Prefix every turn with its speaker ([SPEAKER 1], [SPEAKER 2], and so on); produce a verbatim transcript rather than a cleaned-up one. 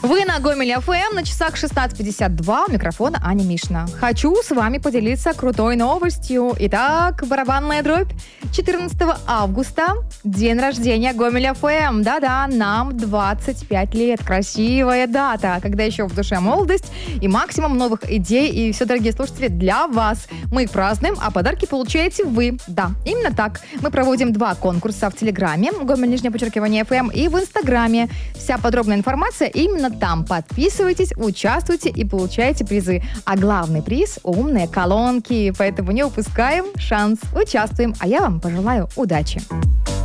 [SPEAKER 1] Вы на Гомель эф эм, на часах шестнадцать пятьдесят два, у микрофона Аня Мишна. Хочу с вами поделиться крутой новостью. Итак, барабанная дробь. четырнадцатого августа, день рождения Гомель эф эм. Да-да, нам двадцать пять лет. Красивая дата, когда еще в душе молодость и максимум новых идей. И все, дорогие слушатели, для вас. Мы их празднуем, а подарки получаете вы. Да, именно так. Мы проводим два конкурса в Телеграме, Гомель, нижнее подчеркивание эф эм, и в Инстаграме. Вся подробная информация именно там. Подписывайтесь, участвуйте и получайте призы. А главный приз — умные колонки. Поэтому не упускаем шанс. Участвуем. А я вам пожелаю удачи.